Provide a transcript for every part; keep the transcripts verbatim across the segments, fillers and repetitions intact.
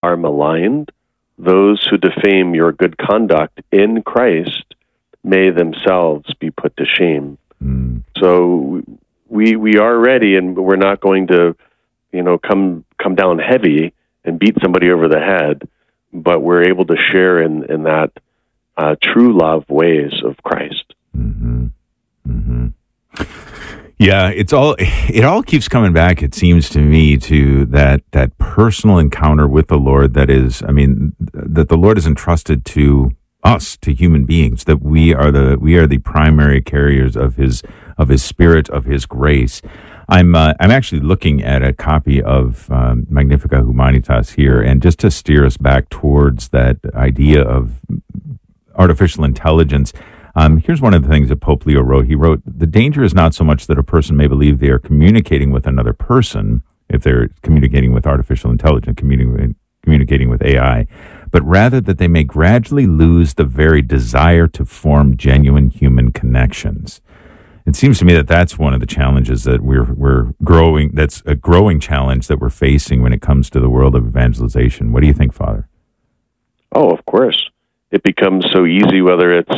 are maligned, those who defame your good conduct in Christ may themselves be put to shame. Mm. So we we are ready, and we're not going to, you know, come come down heavy and beat somebody over the head, but we're able to share in, in that uh, true love ways of Christ. Mm-hmm. Mm-hmm. Yeah, it's all, it all keeps coming back, it seems to me, to that, that personal encounter with the Lord that is, I mean, that the Lord is entrusted to us, to human beings, that we are the, we are the primary carriers of his, of his Spirit, of his grace. I'm, uh, I'm actually looking at a copy of um, Magnifica Humanitas here, and just to steer us back towards that idea of artificial intelligence. Um, here's one of the things that Pope Leo wrote. He wrote, "The danger is not so much that a person may believe they are communicating with another person, if they're communicating with artificial intelligence, communicating, communicating with A I, but rather that they may gradually lose the very desire to form genuine human connections." It seems to me that that's one of the challenges that we're we're growing, that's a growing challenge that we're facing when it comes to the world of evangelization. What do you think, Father? Oh, of course. It becomes so easy, whether it's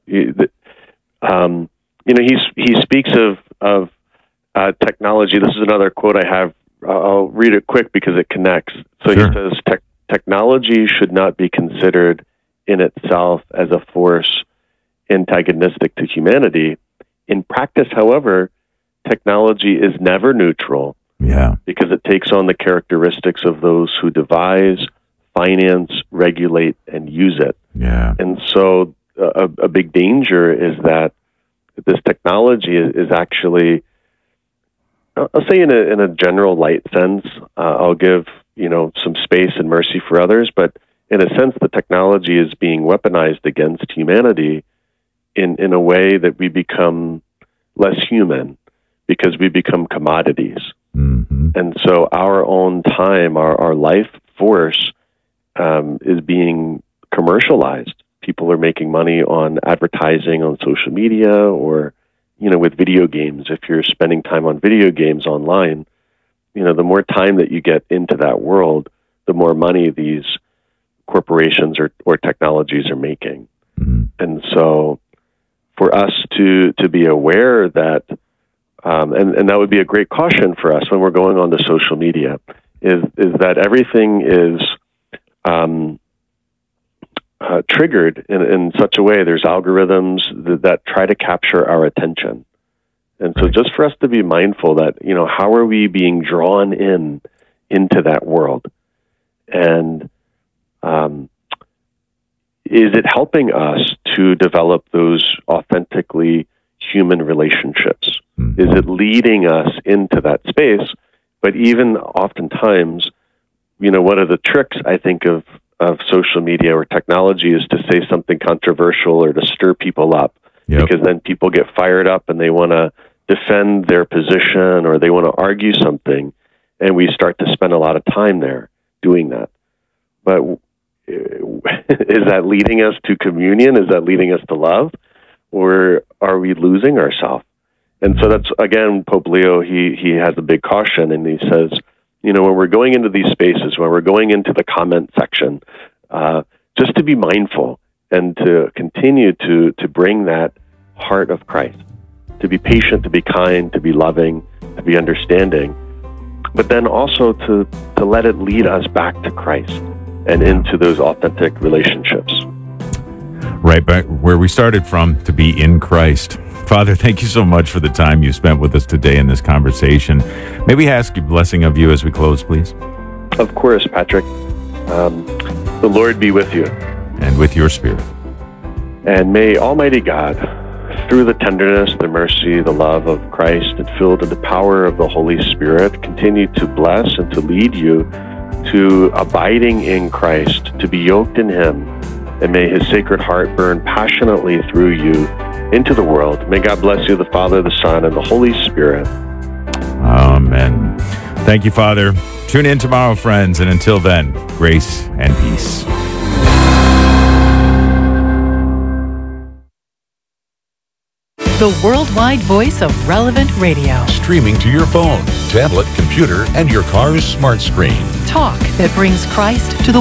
Um, you know, he's, he speaks of, of uh, technology. This is another quote I have. I'll read it quick because it connects. So sure. He says, Tech technology should not be considered in itself as a force antagonistic to humanity. In practice, however, technology is never neutral. Yeah. Because it takes on the characteristics of those who devise, finance, regulate, and use it. Yeah. And so A, a big danger is that this technology is, is actually, I'll say in a, in a general light sense, uh, I'll give, you know, some space and mercy for others, but in a sense, the technology is being weaponized against humanity in, in a way that we become less human because we become commodities. Mm-hmm. And so our own time, our, our life force um, is being commercialized. People are making money on advertising on social media or, you know, with video games. If you're spending time on video games online, you know, the more time that you get into that world, the more money these corporations or, or technologies are making. Mm-hmm. And so for us to, to be aware that, um, and, and that would be a great caution for us when we're going on to social media, is, is that everything is, um, Uh, triggered in, in such a way. There's algorithms that, that try to capture our attention. And so just for us to be mindful that, you know, how are we being drawn in into that world? And um, is it helping us to develop those authentically human relationships? Mm-hmm. Is it leading us into that space? But even oftentimes, you know, one of the tricks I think of of social media or technology is to say something controversial or to stir people up, yep. because then people get fired up and they want to defend their position or they want to argue something, and we start to spend a lot of time there doing that. But is that leading us to communion? Is that leading us to love? Or are we losing ourselves? And so that's, again, Pope Leo, he, he has a big caution, and he says, you know, when we're going into these spaces, when we're going into the comment section, uh, just to be mindful and to continue to, to bring that heart of Christ, to be patient, to be kind, to be loving, to be understanding, but then also to, to let it lead us back to Christ and into those authentic relationships. Right back where we started from, to be in Christ. Father, thank you so much for the time you spent with us today in this conversation. May we ask a blessing of you as we close, please? Of course, Patrick. Um, the Lord be with you. And with your spirit. And may Almighty God, through the tenderness, the mercy, the love of Christ, and filled with the power of the Holy Spirit, continue to bless and to lead you to abiding in Christ, to be yoked in Him, and may His Sacred Heart burn passionately through you into the world. May God bless you, the Father, the Son, and the Holy Spirit. Amen. Thank you, Father. Tune in tomorrow, friends, and until then, grace and peace. The worldwide voice of Relevant Radio. Streaming to your phone, tablet, computer, and your car's smart screen. Talk that brings Christ to the